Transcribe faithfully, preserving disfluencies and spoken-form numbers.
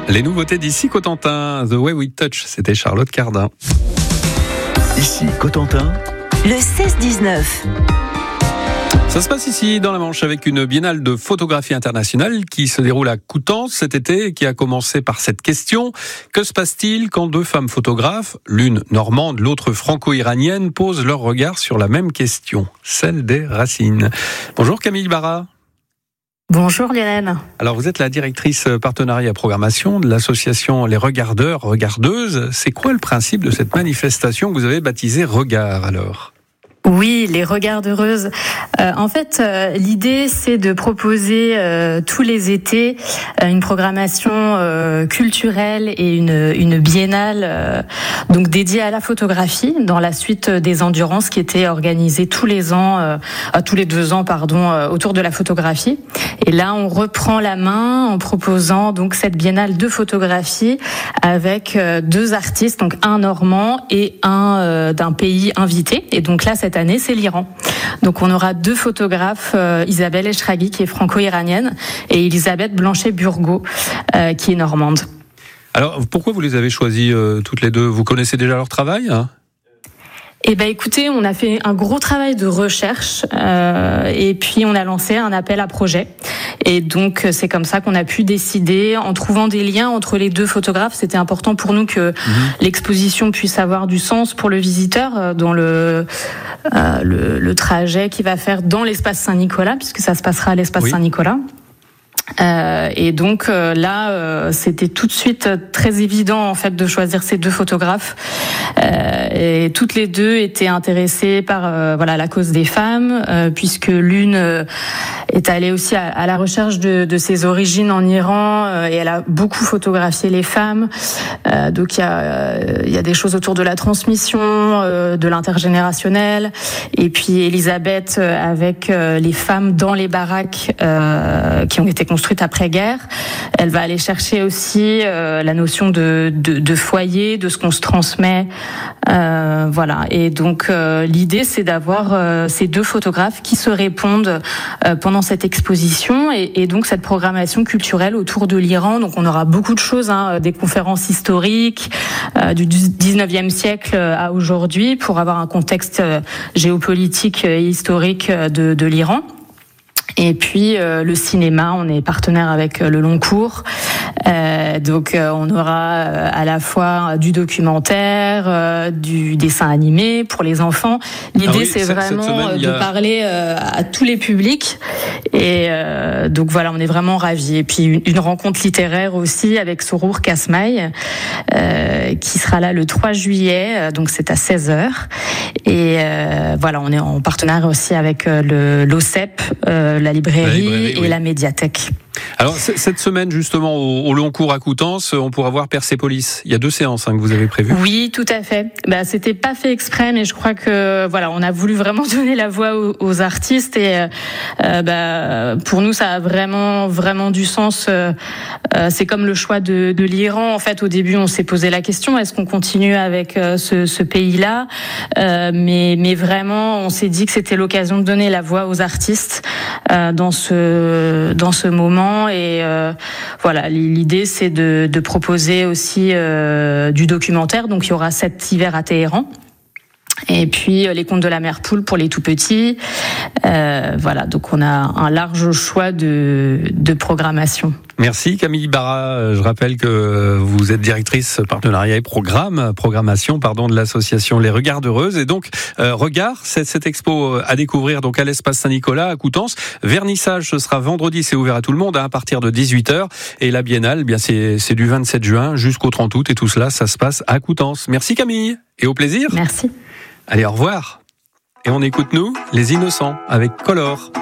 Les nouveautés d'ici Cotentin, The Way We Touch, c'était Charlotte Cardin. Ici Cotentin, le seize dix-neuf. Ça se passe ici dans la Manche avec une biennale de photographie internationale qui se déroule à Coutances cet été et qui a commencé par cette question. Que se passe-t-il quand deux femmes photographes, l'une normande, l'autre franco-iranienne, posent leur regard sur la même question, celle des racines? Bonjour Camille Barra. Bonjour Lionel. Alors vous êtes la directrice partenariat programmation de l'association Les Regardeurs, Regardeuses. C'est quoi le principe de cette manifestation que vous avez baptisée Regard alors ? Oui, les regardeuses. Euh, en fait, euh, l'idée, c'est de proposer euh, tous les étés euh, une programmation euh, culturelle et une, une biennale euh, donc dédiée à la photographie dans la suite des Endurances qui étaient organisées tous les ans, euh, tous les deux ans, pardon, euh, autour de la photographie. Et là, on reprend la main en proposant donc cette biennale de photographie avec euh, deux artistes, donc un normand et un euh, d'un pays invité. Et donc là, cette année, c'est l'Iran. Donc on aura deux photographes, euh, Isabelle Eshraghi qui est franco-iranienne et Elisabeth Blanchet-Burgot euh, qui est normande. Alors pourquoi vous les avez choisis euh, toutes les deux ? Vous connaissez déjà leur travail hein ? Eh ben, écoutez, on a fait un gros travail de recherche euh, et puis on a lancé un appel à projet. Et donc c'est comme ça qu'on a pu décider, en trouvant des liens entre les deux photographes. C'était important pour nous que mmh. l'exposition puisse avoir du sens pour le visiteur dans le euh, le, le trajet qu'il va faire dans l'espace Saint-Nicolas, puisque ça se passera à l'espace oui. Saint-Nicolas. Euh, et donc euh, là, euh, c'était tout de suite très évident en fait de choisir ces deux photographes. Euh, et toutes les deux étaient intéressées par euh, voilà la cause des femmes, euh, puisque l'une euh, est allée aussi à, à la recherche de, de ses origines en Iran euh, et elle a beaucoup photographié les femmes. Euh, donc il y a euh, il y a des choses autour de la transmission, euh, de l'intergénérationnel. Et puis Elisabeth euh, avec euh, les femmes dans les baraques euh, qui ont été construite après-guerre. Elle va aller chercher aussi euh, la notion de, de, de foyer, de ce qu'on se transmet. Euh, voilà. Et donc, euh, l'idée, c'est d'avoir euh, ces deux photographes qui se répondent euh, pendant cette exposition et, et donc cette programmation culturelle autour de l'Iran. Donc, on aura beaucoup de choses, hein, des conférences historiques euh, du dix-neuvième siècle à aujourd'hui pour avoir un contexte euh, géopolitique et historique de, de l'Iran. Et puis euh, le cinéma, on est partenaire avec euh, le long cours, euh, donc euh, on aura euh, à la fois du documentaire, euh, du dessin animé pour les enfants. L'idée ah oui, c'est cette, vraiment cette semaine, de a... parler euh, à tous les publics et euh, donc voilà, on est vraiment ravis. Et puis une, une rencontre littéraire aussi avec Sorour Kasmaï euh, qui sera là le trois juillet, donc c'est à seize heures. Et euh, voilà, on est en partenaire aussi avec euh, le l'O C E P, euh, la librairie, la librairie et oui. la médiathèque. Alors cette semaine justement au, au long cours à Coutances, on pourra voir Persépolis. Il y a deux séances hein, que vous avez prévues. Oui, tout à fait. Bah c'était pas fait exprès, mais je crois que voilà, on a voulu vraiment donner la voix aux, aux artistes et euh, bah pour nous ça a vraiment vraiment du sens. Euh, c'est comme le choix de, de l'Iran. En fait, au début, on s'est posé la question est-ce qu'on continue avec euh, ce, ce pays-là euh, Mais mais vraiment, on s'est dit que c'était l'occasion de donner la voix aux artistes euh, dans ce dans ce moment. Et euh, voilà, l'idée c'est de, de proposer aussi euh, du documentaire. Donc il y aura Cet hiver à Téhéran. Et puis les contes de la mère poule pour les tout petits. Euh, voilà, donc on a un large choix de, de programmation. Merci Camille Barra. Je rappelle que vous êtes directrice partenariat et programme, programmation pardon de l'association Les Regardeuses. Et donc euh, Regard, c'est cette expo à découvrir donc à l'espace Saint-Nicolas à Coutances. Vernissage, ce sera vendredi, c'est ouvert à tout le monde hein, à partir de dix-huit heures. Et la biennale, eh bien c'est c'est du vingt-sept juin jusqu'au trente août et tout cela, ça se passe à Coutances. Merci Camille et au plaisir. Merci. Allez, au revoir. Et on écoute nous, Les Innocents avec Color.